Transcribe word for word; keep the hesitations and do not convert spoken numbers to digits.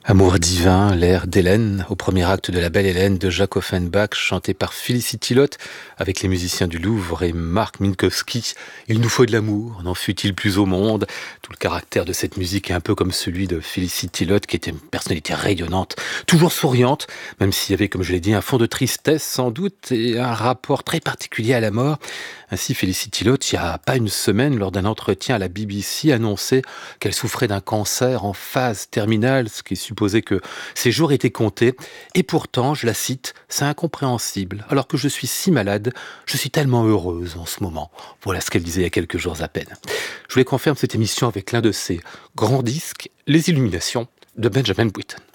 Amour divin, l'air d'Hélène, au premier acte de La Belle Hélène de Jacques Offenbach, chanté par Félicity Lotte, avec les musiciens du Louvre et Marc Minkowski. Il nous faut de l'amour, n'en fut-il plus au monde. Tout le caractère de cette musique est un peu comme celui de Félicity Lotte, qui était une personnalité rayonnante, toujours souriante, même s'il y avait, comme je l'ai dit, un fond de tristesse sans doute, et un rapport très particulier à la mort. Ainsi, Félicity Lotte, il n'y a pas une semaine, lors d'un entretien à la B B C, annonçait qu'elle souffrait d'un cancer en phase terminale, ce qui supposait que ses jours étaient comptés. Et pourtant, je la cite, « C'est incompréhensible. Alors que je suis si malade, je suis tellement heureuse en ce moment. » Voilà ce qu'elle disait il y a quelques jours à peine. Je voulais qu'on ferme cette émission avec l'un de ses grands disques, Les Illuminations de Benjamin Britten.